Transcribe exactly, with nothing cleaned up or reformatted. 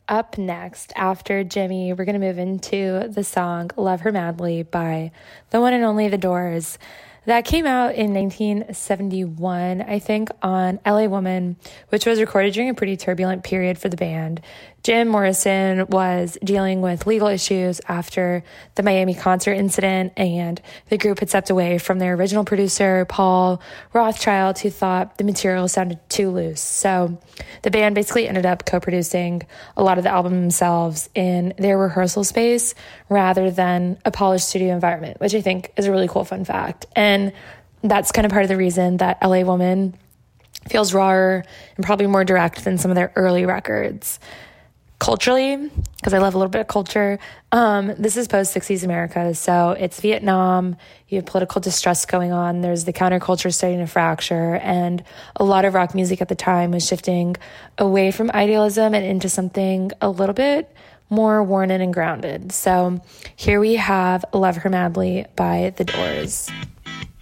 up next, after Jimmy, we're going to move into the song Love Her Madly by the one and only The Doors. That came out in nineteen seventy-one, I think, on L A Woman, which was recorded during a pretty turbulent period for the band. Jim Morrison was dealing with legal issues after the Miami concert incident, and the group had stepped away from their original producer, Paul Rothchild, who thought the material sounded too loose. So the band basically ended up co-producing a lot of the album themselves in their rehearsal space rather than a polished studio environment, which I think is a really cool fun fact. And that's kind of part of the reason that L A Woman feels rawer and probably more direct than some of their early records. Culturally, because I love a little bit of culture, um, this is post-sixties America, so it's Vietnam, you have political distress going on, there's the counterculture starting to fracture, and a lot of rock music at the time was shifting away from idealism and into something a little bit more worn in and grounded. So here we have Love Her Madly by The Doors.